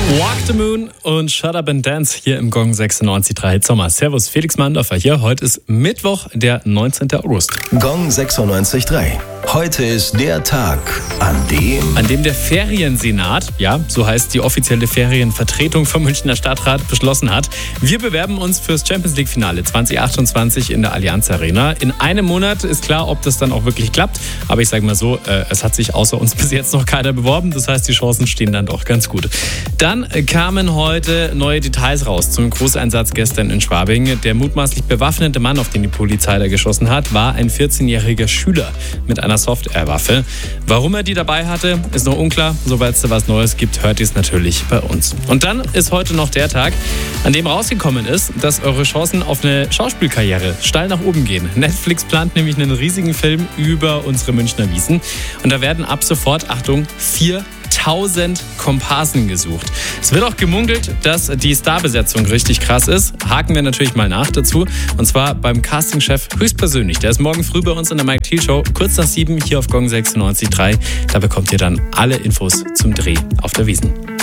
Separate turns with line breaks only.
Walk the Moon und Shut Up and Dance hier im Gong 96.3 Sommer. Servus, Felix Mandorfer hier. Heute ist Mittwoch, der 19. August.
Gong 96.3. Heute ist der Tag, an dem
der Feriensenat, ja, so heißt die offizielle Ferienvertretung vom Münchner Stadtrat, beschlossen hat, wir bewerben uns fürs Champions-League-Finale 2028 in der Allianz Arena. In einem Monat ist klar, ob das dann auch wirklich klappt. Aber ich sage mal so, es hat sich außer uns bis jetzt noch keiner beworben. Das heißt, die Chancen stehen dann doch ganz gut. Dann kamen heute neue Details raus zum Großeinsatz gestern in Schwabing. Der mutmaßlich bewaffnete Mann, auf den die Polizei da geschossen hat, war ein 14-jähriger Schüler mit einer Software-Waffe. Warum er die dabei hatte, ist noch unklar. Sobald es da was Neues gibt, hört ihr es natürlich bei uns. Und dann ist heute noch der Tag, an dem rausgekommen ist, dass eure Chancen auf eine Schauspielkarriere steil nach oben gehen. Netflix plant nämlich einen riesigen Film über unsere Münchner Wiesn. Und da werden ab sofort, Achtung, 4.000 Komparsen gesucht. Es wird auch gemunkelt, dass die Starbesetzung richtig krass ist. Haken wir natürlich mal nach dazu. Und zwar beim Castingchef höchstpersönlich. Der ist morgen früh bei uns in der Mike Thiel Show, kurz nach 7 hier auf Gong 96.3. Da bekommt ihr dann alle Infos zum Dreh auf der Wiesn.